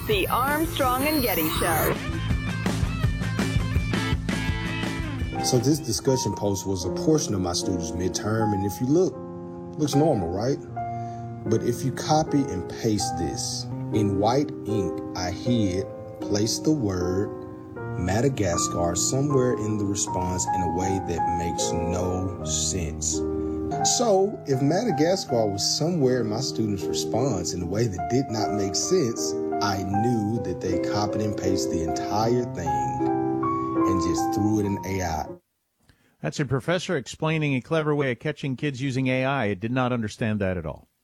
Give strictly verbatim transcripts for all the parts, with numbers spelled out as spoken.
The Armstrong and Getty Show. So this discussion post was a portion of my students' midterm, and if you look, looks normal, right? But if you copy and paste this, in white ink, I hid, placed the word Madagascar somewhere in the response in a way that makes no sense. So if Madagascar was somewhere in my students' response in a way that did not make sense, I knew that they copied and pasted the entire thing and just threw it in A I. That's a professor explaining a clever way of catching kids using A I. I did not understand that at all.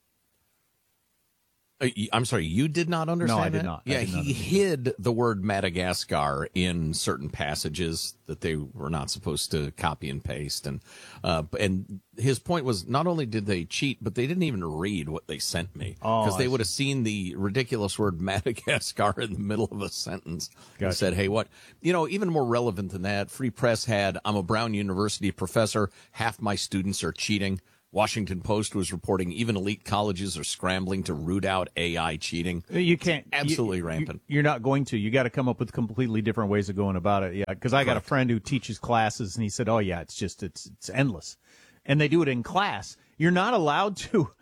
Uh, I'm sorry, you did not understand No, I did that? not. I Yeah, did not he hid the word Madagascar in certain passages that they were not supposed to copy and paste. And uh, and his point was not only did they cheat, but they didn't even read what they sent me. Because Oh, they I would have seen the ridiculous word Madagascar in the middle of a sentence Gotcha. and said, hey, what? You know, even more relevant than that, Free Press had, I'm a Brown University professor, half my students are cheating. Washington Post was reporting even elite colleges are scrambling to root out A I cheating. You can't. It's absolutely you, rampant. You're not going to. You got to come up with completely different ways of going about it. Yeah, because I got Correct. a friend who teaches classes, and he said, "Oh yeah, it's just it's it's endless," and they do it in class. You're not allowed to.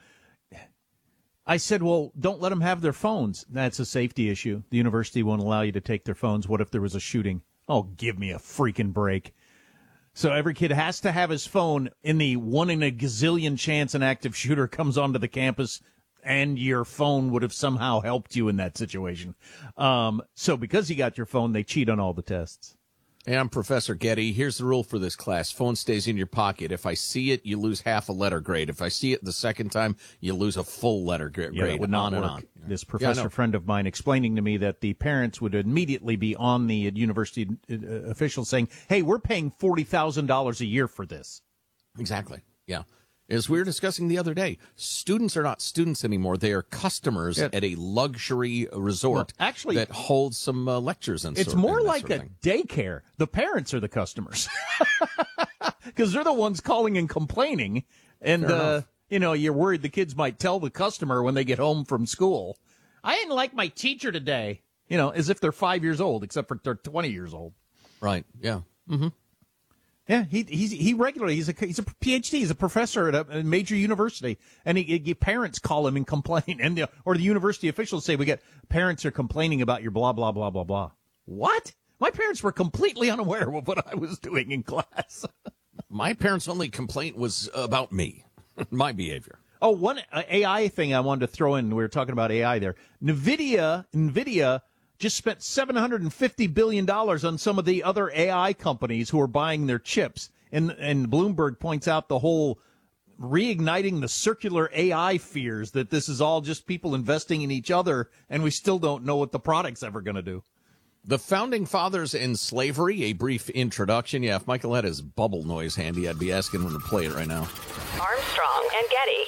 I said, "Well, don't let them have their phones. That's a safety issue. The university won't allow you to take their phones. What if there was a shooting? Oh, give me a freaking break." So every kid has to have his phone in the one in a gazillion chance an active shooter comes onto the campus, and your phone would have somehow helped you in that situation. Um, so because you got your phone, they cheat on all the tests. Hey, I'm Professor Getty. Here's the rule for this class. Phone stays in your pocket. If I see it, you lose half a letter grade. If I see it the second time, you lose a full letter gra- Yeah, that grade. would not on and work. on. This Yeah, I professor know. friend of mine explaining to me that the parents would immediately be on the university uh, officials saying, hey, we're paying forty thousand dollars a year for this. Exactly. Yeah. As we were discussing the other day, students are not students anymore. They are customers Yeah. at a luxury resort Well, actually, that holds some uh, lectures and It's sort, more and that like sort of a thing. daycare. The parents are the customers because they're the ones calling and complaining. And, Fair uh, enough. you know, you're worried the kids might tell the customer when they get home from school, I didn't like my teacher today, you know, as if they're five years old, except for they're twenty years old. Right. Yeah. Mm-hmm. Yeah, he he's he regularly he's a he's a PhD, he's a professor at a, a major university, and he, he, parents call him and complain, and the, or the university officials say we get parents are complaining about your blah blah blah blah blah. What? My parents were completely unaware of what I was doing in class. My parents' only complaint was about me, my behavior. Oh, one uh, A I thing I wanted to throw in. We were talking about A I there. NVIDIA NVIDIA just spent seven hundred fifty billion dollars on some of the other A I companies who are buying their chips. And and Bloomberg points out the whole reigniting the circular A I fears that this is all just people investing in each other, and we still don't know what the product's ever going to do. The Founding Fathers and Slavery, a brief introduction. Yeah, if Michael had his bubble noise handy, I'd be asking him to play it right now. Armstrong and Getty.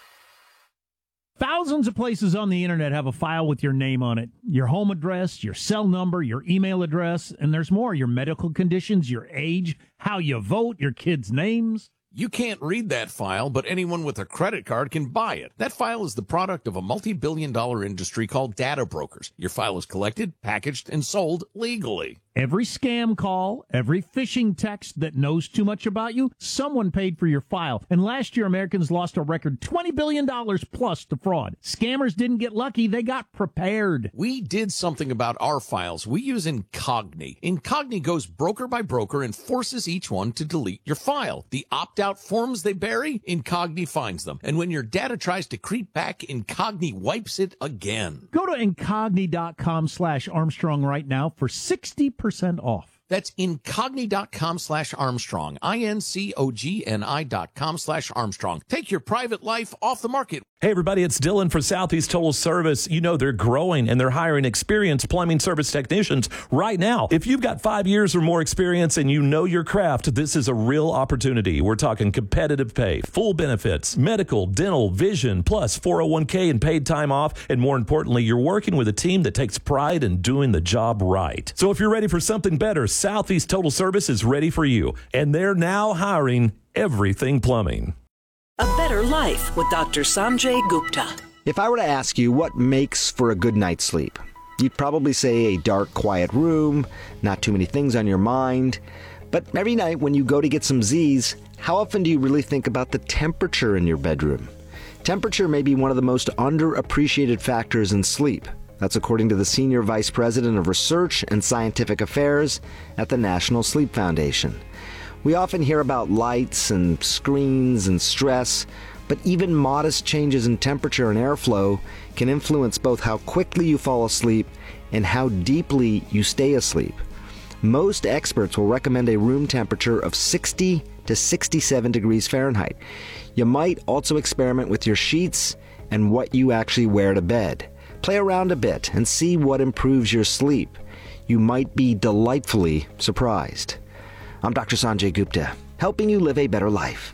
Thousands of places on the internet have a file with your name on it, your home address, your cell number, your email address, and there's more, your medical conditions, your age, how you vote, your kids' names. You can't read that file, but anyone with a credit card can buy it. That file is the product of a multi-billion dollar industry called data brokers. Your file is collected, packaged, and sold legally. Every scam call, every phishing text that knows too much about you, someone paid for your file. And last year, Americans lost a record twenty billion dollars plus to fraud. Scammers didn't get lucky, they got prepared. We did something about our files. We use Incogni. Incogni goes broker by broker and forces each one to delete your file. The opt-out forms they bury, Incogni finds them. And when your data tries to creep back, Incogni wipes it again. Go to incogni.com slash Armstrong right now for sixty percent off. That's incogni.com slash Armstrong. I-N-C-O-G-N-I dot com slash Armstrong. Take your private life off the market. Hey, everybody, it's Dylan for Southeast Total Service. You know they're growing and they're hiring experienced plumbing service technicians right now. If you've got five years or more experience and you know your craft, this is a real opportunity. We're talking competitive pay, full benefits, medical, dental, vision, plus four oh one k and paid time off. And more importantly, you're working with a team that takes pride in doing the job right. So if you're ready for something better, Southeast Total Service is ready for you. And they're now hiring everything plumbing. A Better Life with Doctor Sanjay Gupta. If I were to ask you what makes for a good night's sleep, You'd probably say a dark, quiet room, not too many things on your mind. But every night when you go to get some Z's, how often do you really think about the temperature in your bedroom? Temperature may be one of the most underappreciated factors in sleep. That's according to the Senior Vice President of Research and Scientific Affairs at the National Sleep Foundation. We often hear about lights and screens and stress, but even modest changes in temperature and airflow can influence both how quickly you fall asleep and how deeply you stay asleep. Most experts will recommend a room temperature of sixty to sixty-seven degrees Fahrenheit. You might also experiment with your sheets and what you actually wear to bed. Play around a bit and see what improves your sleep. You might be delightfully surprised. I'm Doctor Sanjay Gupta, helping you live a better life.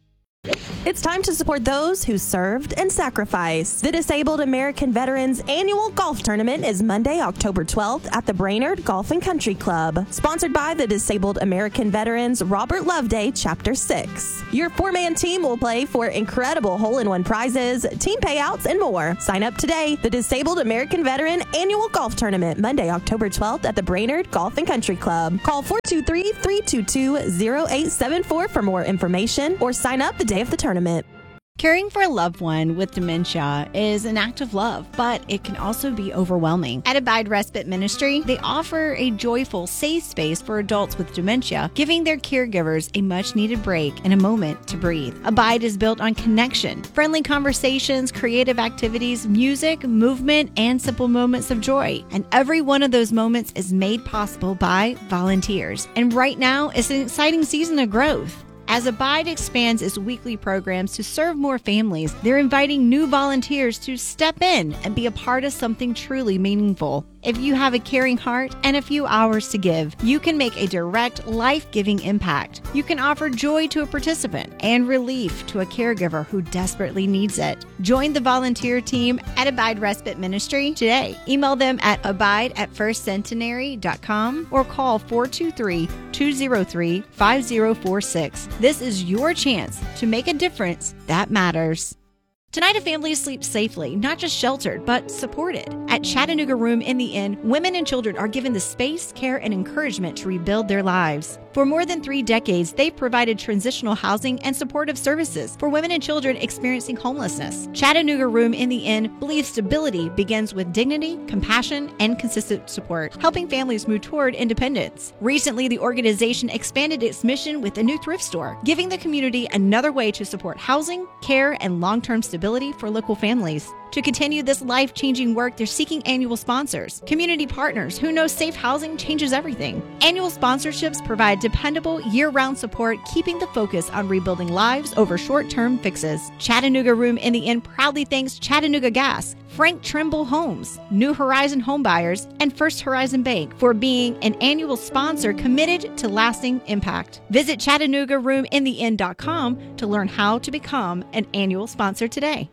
It's time to support those who served and sacrificed. The Disabled American Veterans Annual Golf Tournament is Monday, October twelfth at the Brainerd Golf and Country Club. Sponsored by the Disabled American Veterans Robert Loveday Chapter six. Your four-man team will play for incredible hole-in-one prizes, team payouts, and more. Sign up today. The Disabled American Veteran Annual Golf Tournament, Monday, October twelfth at the Brainerd Golf and Country Club. Call four two three, three two two, zero eight seven four for more information or sign up the day of the tournament. Caring for a loved one with dementia is an act of love, but it can also be overwhelming. At Abide Respite Ministry, they offer a joyful, safe space for adults with dementia, giving their caregivers a much-needed break and a moment to breathe. Abide is built on connection, friendly conversations, creative activities, music, movement, and simple moments of joy. And every one of those moments is made possible by volunteers. And right now, it's an exciting season of growth. As Abide expands its weekly programs to serve more families, they're inviting new volunteers to step in and be a part of something truly meaningful. If you have a caring heart and a few hours to give, you can make a direct, life-giving impact. You can offer joy to a participant and relief to a caregiver who desperately needs it. Join the volunteer team at Abide Respite Ministry today. Email them at abide at first centenary dot com or call four two three, two zero three, five zero four six. This is your chance to make a difference that matters. Tonight, a family sleeps safely, not just sheltered, but supported. At Chattanooga Room in the Inn, women and children are given the space, care, and encouragement to rebuild their lives. For more than three decades, they've provided transitional housing and supportive services for women and children experiencing homelessness. Chattanooga Room in the Inn believes stability begins with dignity, compassion, and consistent support, helping families move toward independence. Recently, the organization expanded its mission with a new thrift store, giving the community another way to support housing, care, and long-term stability for local families. To continue this life-changing work, they're seeking annual sponsors, community partners who know safe housing changes everything. Annual sponsorships provide dependable, year-round support, keeping the focus on rebuilding lives over short-term fixes. Chattanooga Room in the Inn proudly thanks Chattanooga Gas, Frank Trimble Homes, New Horizon Homebuyers, and First Horizon Bank for being an annual sponsor committed to lasting impact. Visit Chattanooga Room in the Inn dot com to learn how to become an annual sponsor today.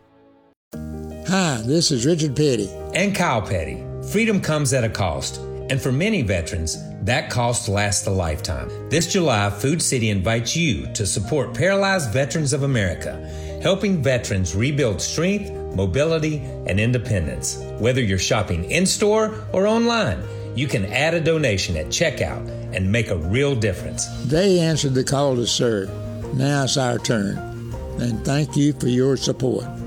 Hi, this is Richard Petty. And Kyle Petty. Freedom comes at a cost. And for many veterans, that cost lasts a lifetime. This July, Food City invites you to support Paralyzed Veterans of America, helping veterans rebuild strength, mobility, and independence. Whether you're shopping in-store or online, you can add a donation at checkout and make a real difference. They answered the call to serve. Now it's our turn. And thank you for your support.